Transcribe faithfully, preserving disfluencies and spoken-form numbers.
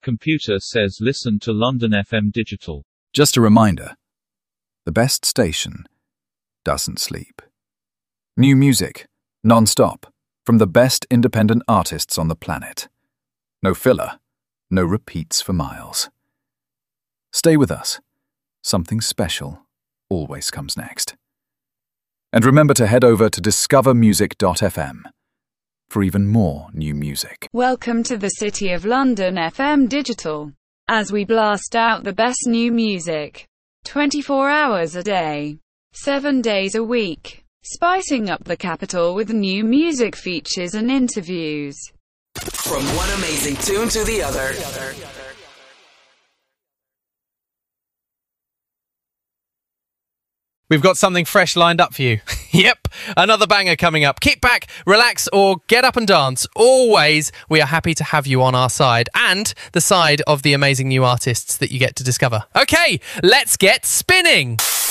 Computer says listen to London F M Digital. Just a reminder, the best station doesn't sleep. New music, non-stop, from the best independent artists on the planet. No filler, no repeats for miles. Stay with us. Something special always comes next. And remember to head over to discover music dot f m for even more new music. Welcome to the City of London F M Digital, as we blast out the best new music. twenty-four hours a day, seven days a week, spicing up the capital with new music features and interviews. From one amazing tune to the other. We've got something fresh lined up for you. Yep, another banger coming up. Kick back, relax, or get up and dance. Always, we are happy to have you on our side and the side of the amazing new artists that you get to discover. Okay, let's get spinning.